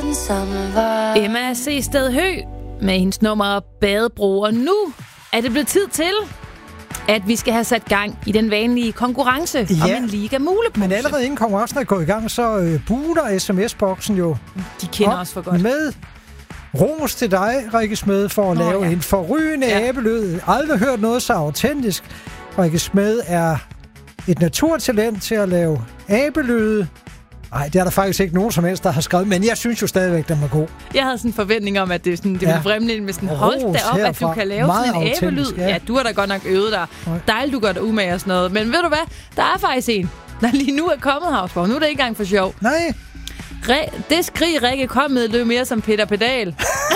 ensomme vej. Emma C. Sted Hø med hendes nummer Badebro. Og nu er det blevet tid til, at vi skal have sat gang i den vanlige konkurrence om en Liga Mulepose. Men allerede inden konkurrencen er gået i gang, så buler sms-boksen jo. De kender os for godt. Med ros til dig, Rikke Smed, for at lave en forrygende æbelød. Aldrig hørt noget så autentisk. Rikke Smed er et naturtalent til at lave æbeløde. Nej, det er der faktisk ikke nogen som helst, der har skrevet, men jeg synes jo stadigvæk, den var god. Jeg havde sådan en forventning om, at det ville fremle med sådan, hold da op, at du kan lave sådan en æbelyd. Ja, du har da godt nok øvet dig. Dejligt, du gør dig umage og sådan noget. Men ved du hvad? Der er faktisk en, der lige nu er kommet, Havsborg. Nu er det ikke engang for sjov. Nej. Det skrig, Rikke kom med, løb mere som Peter Pedal.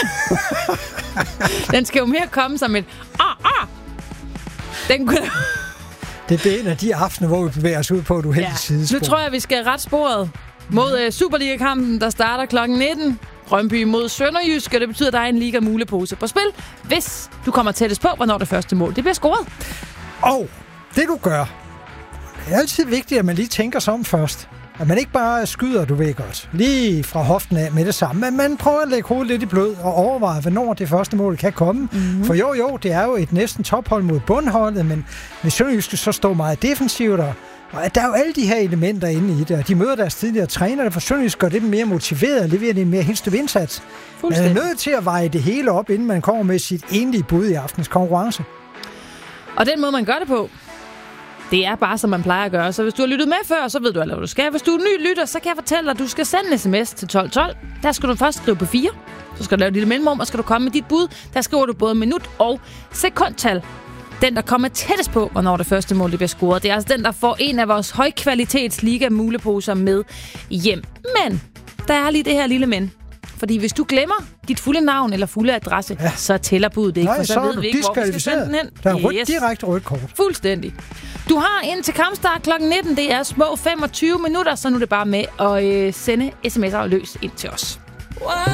Den skal jo mere komme som et Den kunne... Det er en af de aftener, hvor vi bevæger os ud på et uheldigt sidespor. Nu tror jeg, vi skal ret sporet mod Superliga-kampen, der starter kl. 19. Brøndby mod Sønderjysk, og det betyder, at der er en Liga Mulepose på spil, hvis du kommer tættest på, hvornår det første mål det bliver scoret. Og det du gør, det er altid vigtigt, at man lige tænker sig om først. At man ikke bare skyder, du ved godt, lige fra hoften af med det samme, men man prøver at lægge hovedet lidt i blød og overveje, hvornår det første mål kan komme. Mm-hmm. For jo, det er jo et næsten tophold mod bundholdet, men med Sønderjysk så står meget defensivt, og der er jo alle de her elementer inde i det, og de møder deres tidligere trænere, for Sønderjysk gør det mere motiveret og leverer det en mere helstøv indsats. Man er nødt til at veje det hele op, inden man kommer med sit enlige bud i aftens konkurrence. Og den måde, man gør det på, det er bare, som man plejer at gøre. Så hvis du har lyttet med før, så ved du allerede, hvad du skal. Hvis du er ny lytter, så kan jeg fortælle dig, at du skal sende en sms til 1212. Der skal du først skrive på 4. Så skal du lave et lille mellemrum, og skal du komme med dit bud. Der skriver du både minut og sekundtal. Den, der kommer tættest på, hvornår det første mål det bliver scoret. Det er altså den, der får en af vores højkvalitets Liga Muleposer med hjem. Men der er lige det her lille men. Fordi hvis du glemmer dit fulde navn eller fulde adresse, så tæller budet ikke. Nej, for så ved vi ikke, hvor vi skal sende den hen. Der er direkte rødt kort. Fuldstændig. Du har indtil kampstart kl. 19. Det er små 25 minutter, så nu er det bare med at sende sms'er løs ind til os.